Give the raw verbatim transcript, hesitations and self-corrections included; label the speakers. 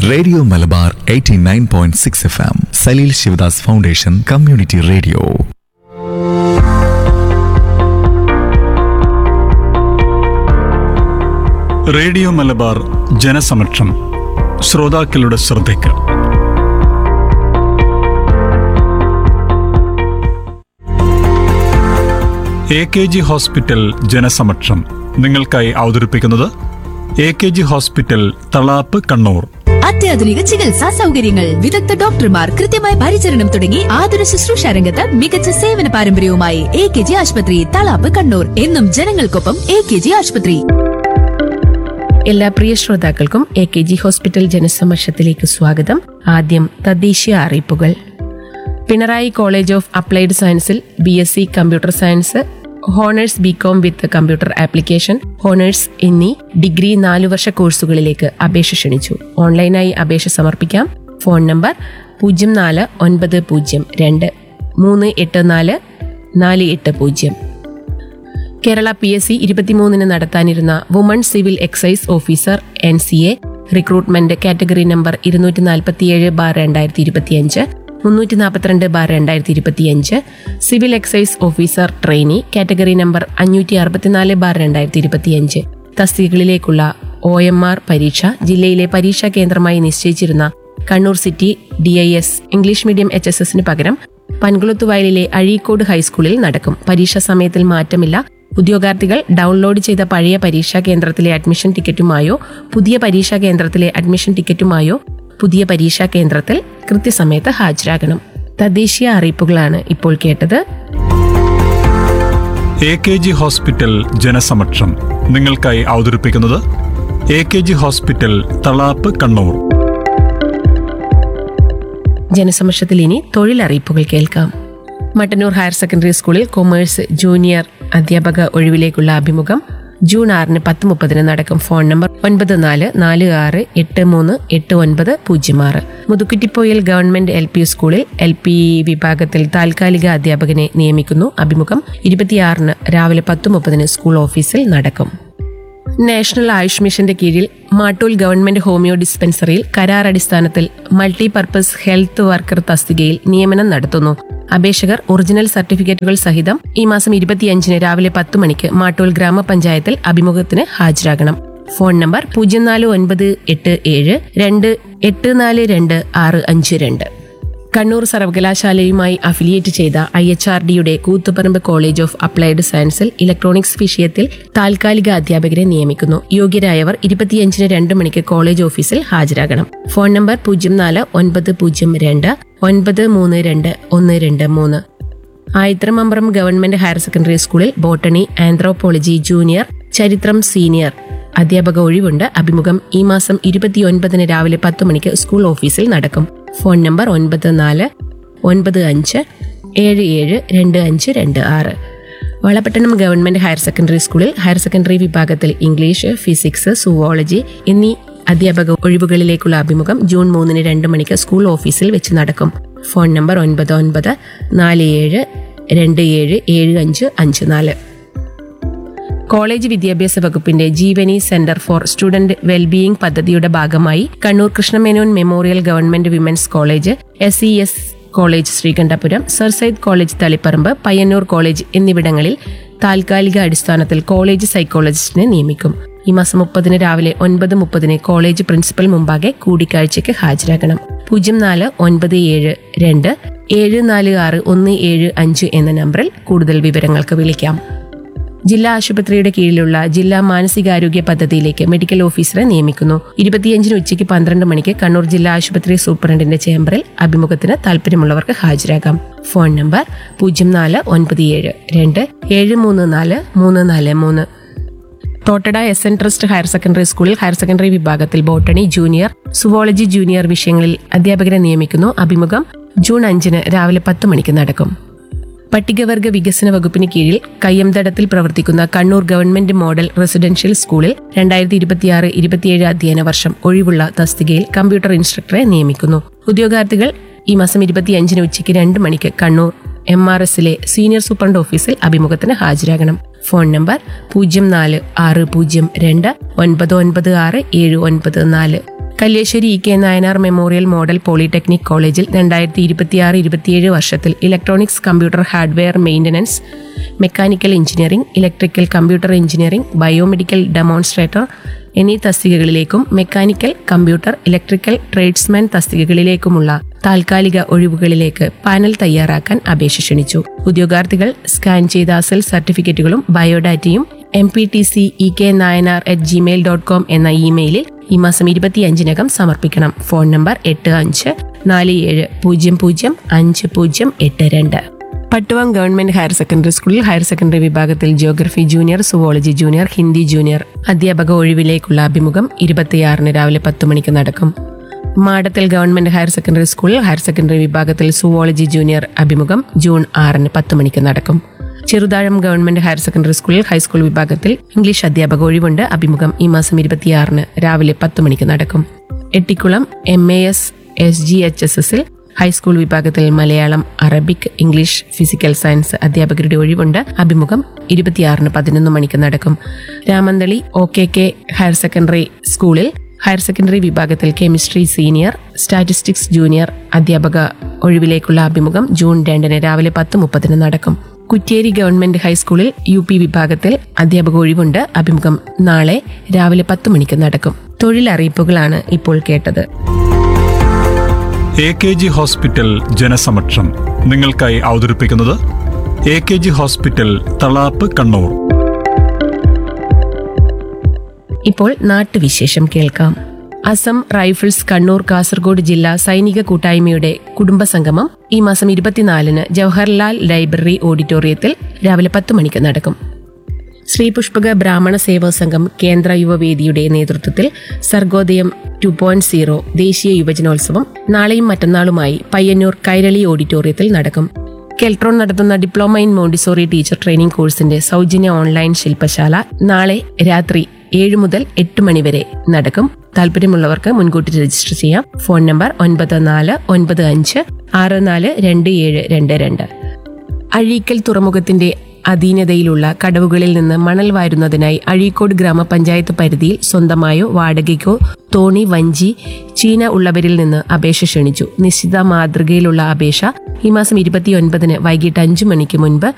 Speaker 1: Radio Malabar eighty nine point six F M Saleel Sivadas foundation community radio.
Speaker 2: Radio Malabar ജനസമക്ഷം. ശ്രോതാക്കളുടെ ശ്രദ്ധയ്ക്ക് A K G hospital ജനസമക്ഷം നിങ്ങൾക്കായി അവതരിപ്പിക്കുന്നത് A K G hospital Thalap, Kannur.
Speaker 3: അത്യാധുനിക ചികിത്സാ സൗകര്യങ്ങൾ, വിദഗ്ധ ഡോക്ടർമാർ, കൃത്യമായ പരിചരണം തുടങ്ങി ആതുര ശുശ്രൂഷ രംഗത്ത് മികച്ച സേവന പാരമ്പര്യവുമായി എ കെ ജി ആശുപത്രി, തളാപ്പ്, കണ്ണൂർ. എന്നും ജനങ്ങൾക്കൊപ്പം എ കെ ജി ആശുപത്രി.
Speaker 4: എല്ലാ പ്രിയ ശ്രോതാക്കൾക്കും എ കെ ജി ഹോസ്പിറ്റൽ ജനസമക്ഷത്തിലേക്ക് സ്വാഗതം. ആദ്യം തദ്ദേശീയ അറിയിപ്പുകൾ. പിണറായി കോളേജ് ഓഫ് അപ്ലൈഡ് സയൻസിൽ B S C computer science, honours B com with computer application, honours എന്നീ ഡിഗ്രി നാലു വർഷ കോഴ്സുകളിലേക്ക് അപേക്ഷ ക്ഷണിച്ചു. ഓൺലൈനായി അപേക്ഷ സമർപ്പിക്കാം. ഫോൺ നമ്പർ പൂജ്യം നാല് ഒൻപത് പൂജ്യം രണ്ട് മൂന്ന് എട്ട് നാല് നാല് എട്ട് പൂജ്യം. കേരള പി എസ് സി ഇരുപത്തിമൂന്നിന് നടത്താനിരുന്ന woman civil excise officer N C A recruitment category number ഇരുന്നൂറ്റി നാൽപ്പത്തിയേഴ് ബാർ രണ്ടായിരത്തി ഇരുപത്തിയഞ്ച്, മുന്നൂറ്റി നാൽപ്പത്തിരണ്ട് ബാർ രണ്ടായിരത്തി ഇരുപത്തിയഞ്ച്, civil excise officer trainee category number അഞ്ഞൂറ്റി അറുപത്തിനാല് ബാർ രണ്ടായിരത്തി ഇരുപത്തിയഞ്ച് തസ്തികകളിലേക്കുള്ള ഒ എം ആർ പരീക്ഷ ജില്ലയിലെ പരീക്ഷാ കേന്ദ്രമായി നിശ്ചയിച്ചിരുന്ന Kannur city D I S English medium H S എസിന് പകരം പൻകുളത്തുവയലിലെ അഴീക്കോട് ഹൈസ്കൂളിൽ നടക്കും. പരീക്ഷാ സമയത്തിൽ മാറ്റമില്ല. ഉദ്യോഗാർത്ഥികൾ ഡൗൺലോഡ് ചെയ്ത പഴയ പരീക്ഷാ കേന്ദ്രത്തിലെ അഡ്മിഷൻ ടിക്കറ്റുമായോ പുതിയ പരീക്ഷാ കേന്ദ്രത്തിലെ അഡ്മിഷൻ ടിക്കറ്റുമായോ പുതിയ പരീക്ഷാ കേന്ദ്രത്തിൽ കൃത്യസമയത്ത് ഹാജരാകണം. തദ്ദേശീയ അറിയിപ്പുകളാണ് ഇപ്പോൾ കേട്ടത്.
Speaker 2: എ കെ ജി ഹോസ്പിറ്റൽ ജനസമക്ഷം നിങ്ങൾക്കായി അവതരിപ്പിക്കുന്നത് A K G hospital Thalap, Kannur.
Speaker 4: ജനസമക്ഷത്തിൽ ഇനി തൊഴിലറിയിപ്പുകൾ കേൾക്കാം. മട്ടന്നൂർ ഹയർ സെക്കൻഡറി സ്കൂളിൽ കൊമേഴ്സ് ജൂനിയർ അധ്യാപക ഒഴിവിലേക്കുള്ള അഭിമുഖം ജൂൺ ആറിന് പത്ത് മുപ്പതിന് നടക്കും. ഫോൺ നമ്പർ ഒൻപത് നാല് നാല് ആറ് എട്ട് മൂന്ന് എട്ട് ഒൻപത് പൂജ്യം ആറ്. മുതുക്കുറ്റിപ്പോയിൽ ഗവൺമെന്റ് എൽ പി സ്കൂളിൽ എൽ പി വിഭാഗത്തിൽ താൽക്കാലിക അധ്യാപകനെ നിയമിക്കുന്നു. അഭിമുഖം ഇരുപത്തിയാറിന് രാവിലെ പത്ത് മുപ്പതിന് സ്കൂൾ ഓഫീസിൽ നടക്കും. നാഷണൽ ആയുഷ് മിഷന്റെ കീഴിൽ മാട്ടൂൽ ഗവൺമെന്റ് ഹോമിയോ ഡിസ്പെൻസറിയിൽ കരാർ അടിസ്ഥാനത്തിൽ മൾട്ടിപർപ്പസ് ഹെൽത്ത് വർക്കർ തസ്തികയിൽ നിയമനം നടത്തുന്നു. അപേക്ഷകർ ഒറിജിനൽ സർട്ടിഫിക്കറ്റുകൾ സഹിതം ഈ മാസം ഇരുപത്തിയഞ്ചിന് രാവിലെ പത്ത് മണിക്ക് മാട്ടൂൽ ഗ്രാമപഞ്ചായത്തിൽ അഭിമുഖത്തിന് ഹാജരാകണം. ഫോൺ നമ്പർ പൂജ്യം നാല് ഒൻപത് എട്ട് ഏഴ് രണ്ട് എട്ട് നാല് രണ്ട് ആറ് അഞ്ച് രണ്ട്. കണ്ണൂർ സർവകലാശാലയുമായി അഫിലിയേറ്റ് ചെയ്ത ഐ എച്ച് ആർ ഡിയുടെ കൂത്തുപറമ്പ് കോളേജ് ഓഫ് അപ്ലൈഡ് സയൻസിൽ ഇലക്ട്രോണിക്സ് വിഷയത്തിൽ താൽക്കാലിക അധ്യാപകരെ നിയമിക്കുന്നു. യോഗ്യരായവർ ഇരുപത്തിയഞ്ചിന് രണ്ട് മണിക്ക് കോളേജ് ഓഫീസിൽ ഹാജരാകണം. ഫോൺ നമ്പർ പൂജ്യം നാല് ഒൻപത് പൂജ്യം രണ്ട് ഒൻപത് മൂന്ന് രണ്ട് ഒന്ന് രണ്ട് മൂന്ന്. ആയിത്രമമ്പ്രം ഗവൺമെന്റ് ഹയർ സെക്കൻഡറി സ്കൂളിൽ ബോട്ടണി, ആന്ത്രോപോളജി ജൂനിയർ, ചരിത്രം സീനിയർ അധ്യാപക ഒഴിവുണ്ട്. അഭിമുഖം ഈ മാസം ഇരുപത്തിയൊൻപതിന് രാവിലെ പത്ത് മണിക്ക് സ്കൂൾ ഓഫീസിൽ നടക്കും. ഫോൺ നമ്പർ ഒൻപത് നാല് ഒൻപത് അഞ്ച് ഏഴ് ഏഴ് രണ്ട് അഞ്ച് രണ്ട് ആറ്. വളപട്ടണം ഗവൺമെന്റ് ഹയർ സെക്കൻഡറി സ്കൂളിൽ ഹയർ സെക്കൻഡറി വിഭാഗത്തിൽ ഇംഗ്ലീഷ്, ഫിസിക്സ്, സുവോളജി എന്നീ അധ്യാപക ഒഴിവുകളിലേക്കുള്ള അഭിമുഖം ജൂൺ മൂന്നിന് രണ്ട് മണിക്ക് സ്കൂൾ ഓഫീസിൽ വെച്ച് നടക്കും. ഫോൺ നമ്പർ ഒൻപത് ഒൻപത് നാല് ഏഴ് രണ്ട് ഏഴ് ഏഴ് അഞ്ച് അഞ്ച് നാല്. കോളേജ് വിദ്യാഭ്യാസ വകുപ്പിന്റെ Jeevani centre for student wellbeing പദ്ധതിയുടെ ഭാഗമായി Kannur Krishna Menon memorial government women's college, S E S college Sreekandapuram, sir Sayyid college Taliparamba, Payyanur college എന്നിവിടങ്ങളിൽ താൽക്കാലിക അടിസ്ഥാനത്തിൽ കോളേജ് സൈക്കോളജിസ്റ്റിനെ നിയമിക്കും. ഈ മാസം മുപ്പതിന് രാവിലെ ഒൻപത് മുപ്പതിന് കോളേജ് പ്രിൻസിപ്പൽ മുമ്പാകെ കൂടിക്കാഴ്ചയ്ക്ക് ഹാജരാകണം. പൂജ്യം നാല് ഒൻപത് ഏഴ് രണ്ട് ഏഴ് നാല് ആറ് ഒന്ന് ഏഴ് അഞ്ച് എന്ന നമ്പറിൽ കൂടുതൽ വിവരങ്ങൾക്ക് വിളിക്കാം. ജില്ലാ ആശുപത്രിയുടെ കീഴിലുള്ള ജില്ലാ മാനസികാരോഗ്യ പദ്ധതിയിലേക്ക് മെഡിക്കൽ ഓഫീസറെ നിയമിക്കുന്നു. ഇരുപത്തിയഞ്ചിന് ഉച്ചയ്ക്ക് പന്ത്രണ്ട് മണിക്ക് കണ്ണൂർ ജില്ലാ ആശുപത്രി സൂപ്രണ്ടിന്റെ ചേംബറിൽ അഭിമുഖത്തിന് താൽപര്യമുള്ളവർക്ക് ഹാജരാകാം. ഫോൺ നമ്പർ പൂജ്യം നാല് ഒൻപത് ഏഴ് രണ്ട് ഏഴ് മൂന്ന് നാല് മൂന്ന് നാല് മൂന്ന്. Thottada S N trust higher secondary സ്കൂളിൽ ഹയർ സെക്കൻഡറി വിഭാഗത്തിൽ ബോട്ടണി ജൂനിയർ, സുവോളജി ജൂനിയർ വിഷയങ്ങളിൽ അധ്യാപകരെ നിയമിക്കുന്നു. അഭിമുഖം ജൂൺ അഞ്ചിന് രാവിലെ പത്ത് മണിക്ക് നടക്കും. പട്ടികവർഗ വികസന വകുപ്പിന് കീഴിൽ കയ്യംതടത്തിൽ പ്രവർത്തിക്കുന്ന കണ്ണൂർ ഗവൺമെന്റ് മോഡൽ റെസിഡൻഷ്യൽ സ്കൂളിൽ രണ്ടായിരത്തി ഇരുപത്തിയാറ് ഇരുപത്തിയേഴ് അധ്യയന വർഷം ഒഴിവുള്ള തസ്തികയിൽ കമ്പ്യൂട്ടർ ഇൻസ്ട്രക്ടറെ നിയമിക്കുന്നു. ഉദ്യോഗാർത്ഥികൾ ഈ മാസം ഇരുപത്തിയഞ്ചിന് ഉച്ചയ്ക്ക് രണ്ട് മണിക്ക് കണ്ണൂർ എം ആർ എസിലെ സീനിയർ സൂപ്രണ്ട് ഓഫീസിൽ അഭിമുഖത്തിന് ഹാജരാകണം. ഫോൺ നമ്പർ പൂജ്യം നാല് ആറ് പൂജ്യം രണ്ട് ഒൻപത് ഒൻപത് ആറ് ഏഴ് ഒൻപത് നാല്. കല്യേശ്വരി E K Nayanar memorial model polytechnic കോളേജിൽ രണ്ടായിരത്തി ഇരുപത്തിയാറ് ഇരുപത്തിയേഴ് വർഷത്തിൽ electronics computer hardware maintenance, mechanical engineering, electrical computer engineering, biomedical demonstrator എന്നീ തസ്തികകളിലേക്കും മെക്കാനിക്കൽ കമ്പ്യൂട്ടർ ഇലക്ട്രിക്കൽ ട്രേഡ്സ്മാൻ തസ്തികകളിലേക്കുമുള്ള താൽക്കാലിക ഒഴിവുകളിലേക്ക് പാനൽ തയ്യാറാക്കാൻ അപേക്ഷ ക്ഷണിച്ചു. ഉദ്യോഗാർത്ഥികൾ സ്കാൻ ചെയ്ത അസൽ സർട്ടിഫിക്കറ്റുകളും ബയോഡാറ്റയും M P T C E K Nayanar at Gmail dot com എന്ന ഇമെയിലിൽ ഈ മാസം ഇരുപത്തിയഞ്ചിനകം സമർപ്പിക്കണം. ഫോൺ നമ്പർ എട്ട് അഞ്ച് നാല് ഏഴ് പൂജ്യം പൂജ്യം അഞ്ച് പൂജ്യം എട്ട് രണ്ട്. പട്ടുവം ഗവൺമെന്റ് ഹയർ സെക്കൻഡറി സ്കൂളിൽ ഹയർ സെക്കൻഡറി വിഭാഗത്തിൽ geography junior, zoology junior, Hindi junior അധ്യാപക ഒഴിവിലേക്കുള്ള അഭിമുഖം ഇരുപത്തിയാറിന് രാവിലെ പത്ത് മണിക്ക് നടക്കും. മാടത്തിൽ ഗവൺമെന്റ് ഹയർ സെക്കൻഡറി സ്കൂളിൽ ഹയർ സെക്കൻഡറി വിഭാഗത്തിൽ സുവോളജി ജൂനിയർ അഭിമുഖം ജൂൺ ആറിന് പത്ത് മണിക്ക് നടക്കും. ചെറുതാഴം ഗവൺമെന്റ് ഹയർ സെക്കൻഡറി സ്കൂളിൽ ഹൈസ്കൂൾ വിഭാഗത്തിൽ ഇംഗ്ലീഷ് അധ്യാപക ഒഴിവുണ്ട്. അഭിമുഖം ഈ മാസം ഇരുപത്തിയാറിന് രാവിലെ പത്ത് മണിക്ക് നടക്കും. Ettikulam M A S S G H S എസിൽ ഹൈസ്കൂൾ വിഭാഗത്തിൽ Malayalam, Arabic, English, physical science അധ്യാപകരുടെ ഒഴിവുണ്ട്. അഭിമുഖം ഇരുപത്തിയാറിന് പതിനൊന്ന് മണിക്ക് നടക്കും. Ramanthali O K K higher secondary സ്കൂളിൽ ഹയർ സെക്കൻഡറി വിഭാഗത്തിൽ കെമിസ്ട്രി സീനിയർ, സ്റ്റാറ്റിസ്റ്റിക്സ് ജൂനിയർ അധ്യാപക ഒഴിവിലേക്കുള്ള അഭിമുഖം ജൂൺ രണ്ടിന് രാവിലെ പത്ത് മുപ്പതിന് നടക്കും. കുറ്റ്യേരി ഗവൺമെന്റ് ഹൈസ്കൂളിൽ യു പി വിഭാഗത്തിൽ അധ്യാപക ഒഴിവുണ്ട്. അഭിമുഖം നാളെ രാവിലെ പത്ത് മണിക്ക് നടക്കും. തൊഴിലറിയിപ്പുകളാണ് ഇപ്പോൾ കേട്ടത്.
Speaker 2: എ കെ ജി ഹോസ്പിറ്റൽ ജനസമക്ഷം നിങ്ങൾക്കായി അവതരിപ്പിക്കുന്നത് A K G hospital Thalap Kannur.
Speaker 4: ഇപ്പോൾ നാട്ടുവിശേഷം കേൾക്കാം. അസം റൈഫിൾസ് കണ്ണൂർ കാസർഗോഡ് ജില്ലാ സൈനിക കൂട്ടായ്മയുടെ കുടുംബസംഗമം ഈ മാസം ഇരുപത്തിനാലിന് ജവഹർലാൽ ലൈബ്രറി ഓഡിറ്റോറിയത്തിൽ രാവിലെ പത്ത് മണിക്ക് നടക്കും. ശ്രീപുഷ്പക ബ്രാഹ്മണ സേവാ സംഘം കേന്ദ്ര യുവവേദിയുടെ നേതൃത്വത്തിൽ സർഗോദയം ടു പോയിന്റ് സീറോ ദേശീയ യുവജനോത്സവം നാളെയും മറ്റന്നാളുമായി പയ്യന്നൂർ കൈരളി ഓഡിറ്റോറിയത്തിൽ നടക്കും. കെൽട്രോൺ നടത്തുന്ന diploma in Montessori teacher training കോഴ്സിന്റെ സൗജന്യ ഓൺലൈൻ ശില്പശാല നാളെ രാത്രി ഏഴ് മുതൽ എട്ട് മണിവരെ നടക്കും. താല്പര്യമുള്ളവർക്ക് മുൻകൂട്ടി രജിസ്റ്റർ ചെയ്യാം. ഫോൺ നമ്പർ ഒൻപത് നാല് ഒൻപത് അഞ്ച് ആറ് നാല് രണ്ട് ഏഴ് രണ്ട് രണ്ട്. അഴീക്കൽ തുറമുഖത്തിന്റെ അധീനതയിലുള്ള കടവുകളിൽ നിന്ന് മണൽ വാരുന്നതിനായി അഴീക്കോട് ഗ്രാമപഞ്ചായത്ത് പരിധിയിൽ സ്വന്തമായോ വാടകയ്ക്കോ തോണി, വഞ്ചി, ചീന ഉള്ളവരിൽ നിന്ന് അപേക്ഷ ക്ഷണിച്ചു. നിശ്ചിത മാതൃകയിലുള്ള അപേക്ഷ ഈ മാസം ഇരുപത്തിയൊൻപതിന് വൈകിട്ട് അഞ്ചു മണിക്ക് മുൻപ്